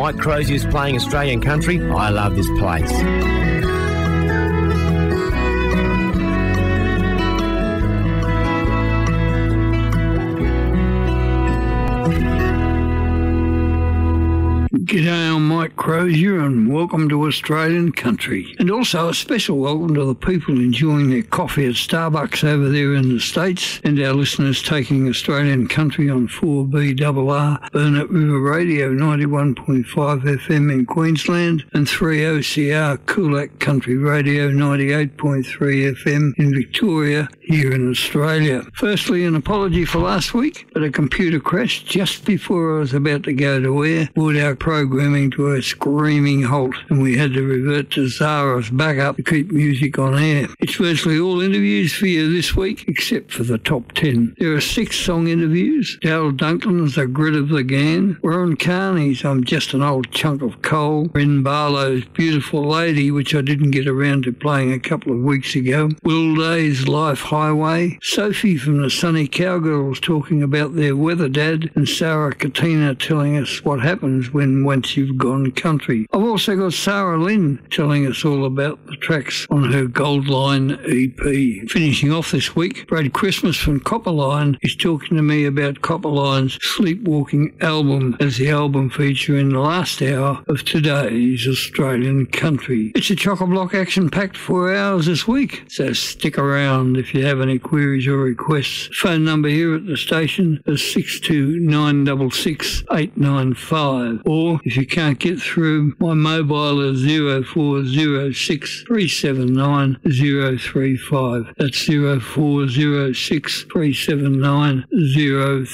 Mike Crozier's playing Australian country. I love this place. G'day, I'm Mike Crozier and welcome to Australian Country. And also a special welcome to the people enjoying their coffee at Starbucks over there in the States, and our listeners taking Australian Country on 4BRR, Burnett River Radio 91.5 FM in Queensland, and 3OCR Coolac Country Radio 98.3 FM in Victoria here in Australia. Firstly, an apology for last week, but a computer crash just before I was about to go to air brought our programming to a screaming halt, and we had to revert to Zara's backup to keep music on air. It's virtually all interviews for you this week, except for the top 10. There are 6 song interviews. Daryl Duncan's The Grit of the Gan, Warren Carney's I'm Just an Old Chunk of Coal, Ren Barlow's Beautiful Lady, which I didn't get around to playing a couple of weeks ago, Will Day's Life Highway, Sophie from the Sunny Cowgirls talking about their weather dad, and Sarah Katina telling us what happens when once you've gone country. I've also got Sarah Lynn telling us all about the tracks on her Goldline EP. Finishing off this week, Brad Christmas from Copperline is talking to me about Copperline's Sleepwalking album as the album feature in the last hour of today's Australian Country. It's a chock-a-block action-packed 4 hours this week, so stick around if you have any queries or requests. Phone number here at the station is 62966 or if you can't get through, my mobile is 0406 379 035. That's 0406 379